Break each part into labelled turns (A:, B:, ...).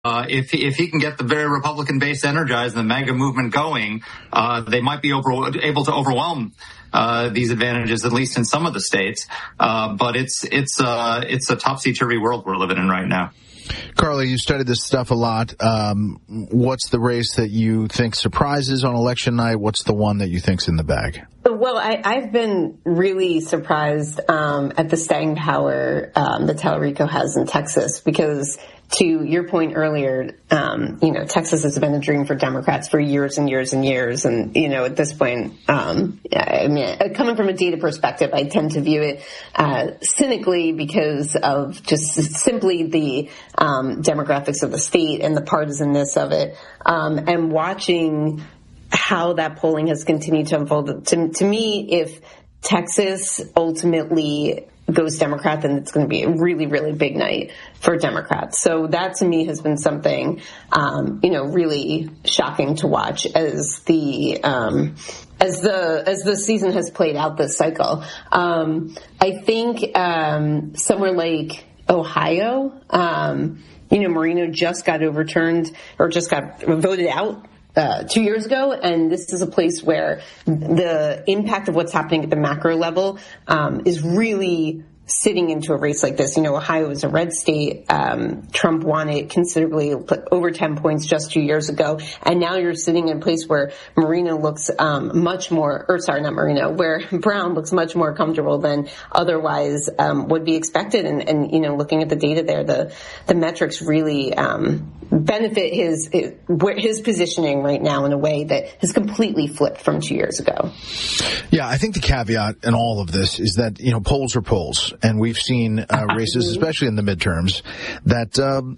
A: If he can get the very Republican base energized and the MAGA movement going, they might be able to overwhelm these advantages, at least in some of the states. But it's a topsy-turvy world we're living in right now.
B: Carly, you studied this stuff a lot. What's the race that you think surprises on election night? What's the one that you think's in the bag?
C: Well, I've been really surprised at the staying power that Tallarico has in Texas, because to your point earlier, Texas has been a dream for Democrats for years and years and years. And, at this point, coming from a data perspective, I tend to view it cynically because of just simply the demographics of the state and the partisanness of it. And watching how that polling has continued to unfold, to me, if Texas ultimately goes Democrat, then it's going to be a really, really big night for Democrats. So that to me has been something, really shocking to watch as the season has played out this cycle. I think somewhere like Ohio, Moreno just got overturned or just got voted out 2 years ago, and this is a place where the impact of what's happening at the macro level is really sitting into a race like this. Ohio is a red state. Trump won it considerably, over 10 points just 2 years ago. And now you're sitting in a place where Moreno looks where Brown looks much more comfortable than otherwise would be expected. And looking at the data there, the metrics really benefit his positioning right now in a way that has completely flipped from 2 years ago.
B: Yeah, I think the caveat in all of this is that, polls are polls. And we've seen races, especially in the midterms, that,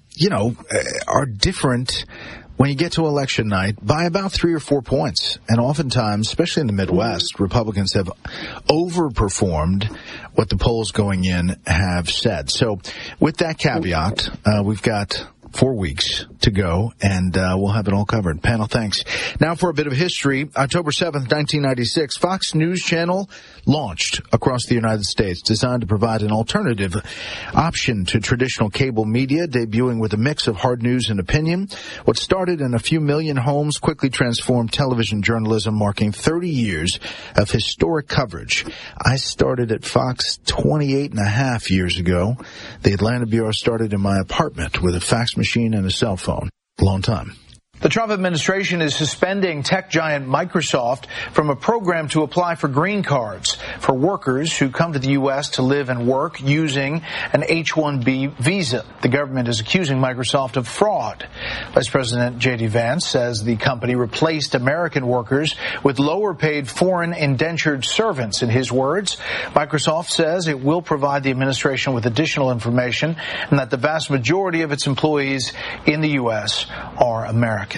B: are different when you get to election night by about 3 or 4 points. And oftentimes, especially in the Midwest, Republicans have overperformed what the polls going in have said. So with that caveat, we've got 4 weeks to go, and we'll have it all covered. Panel, thanks. Now for a bit of history. October 7th, 1996, Fox News Channel launched across the United States, designed to provide an alternative option to traditional cable media, debuting with a mix of hard news and opinion. What started in a few million homes quickly transformed television journalism, marking 30 years of historic coverage. I started at Fox 28 and a half years ago. The Atlanta Bureau started in my apartment with a fax machine and a cell phone. Long time. The Trump administration is suspending tech giant Microsoft from a program to apply for green cards for workers who come to the U.S. to live and work using an H-1B visa. The government is accusing Microsoft of fraud. Vice President J.D. Vance says the company replaced American workers with lower-paid foreign indentured servants. In his words, Microsoft says it will provide the administration with additional information and that the vast majority of its employees in the U.S. are Americans.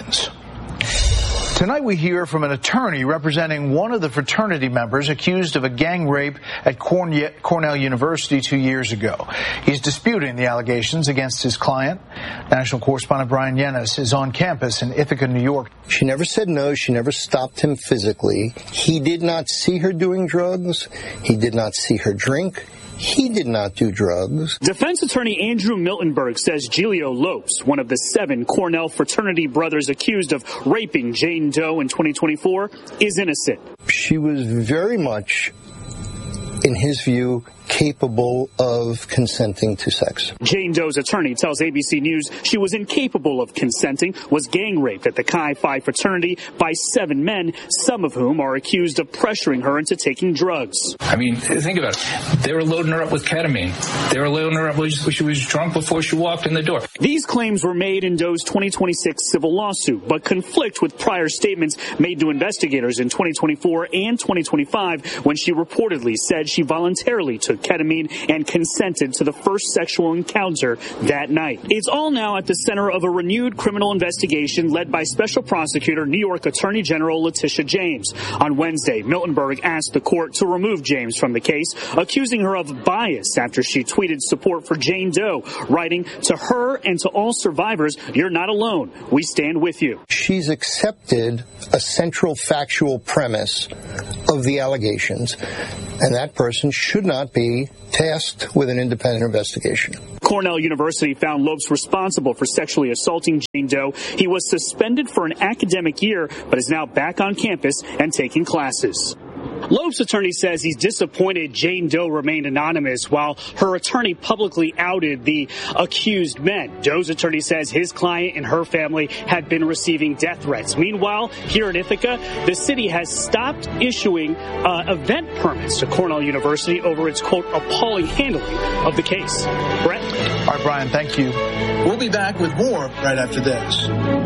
B: Tonight we hear from an attorney representing one of the fraternity members accused of a gang rape at Cornell University 2 years ago. He's disputing the allegations against his client. National correspondent Brian Yennis is on campus in Ithaca, New York.
D: She never said no. She never stopped him physically. He did not see her doing drugs. He did not see her drink. He did not do drugs.
E: Defense attorney Andrew Miltenberg says Giulio Lopes, one of the 7 Cornell fraternity brothers accused of raping Jane Doe in 2024, is innocent.
D: She was very much, in his view, capable of consenting to sex.
E: Jane Doe's attorney tells ABC News she was incapable of consenting, was gang raped at the Chi Phi fraternity by 7 men, some of whom are accused of pressuring her into taking drugs.
F: I mean, think about it. They were loading her up with ketamine. They were loading her up when she was drunk before she walked in the door.
E: These claims were made in Doe's 2026 civil lawsuit, but conflict with prior statements made to investigators in 2024 and 2025 when she reportedly said she voluntarily took ketamine and consented to the first sexual encounter that night. It's all now at the center of a renewed criminal investigation led by Special Prosecutor New York Attorney General Letitia James. On Wednesday, Miltenberg asked the court to remove James from the case, accusing her of bias after she tweeted support for Jane Doe, writing, "To her and to all survivors, you're not alone. We stand with you."
D: She's accepted a central factual premise of the allegations, and that person should not be tasked with an independent investigation.
E: Cornell University found Lopes responsible for sexually assaulting Jane Doe. He was suspended for an academic year, but is now back on campus and taking classes. Lopes' attorney says he's disappointed Jane Doe remained anonymous while her attorney publicly outed the accused men. Doe's attorney says his client and her family had been receiving death threats. Meanwhile, here in Ithaca, the city has stopped issuing event permits to Cornell University over its, quote, appalling handling of the case. Brett?
G: All right, Brian, thank you. We'll be back with more right after this.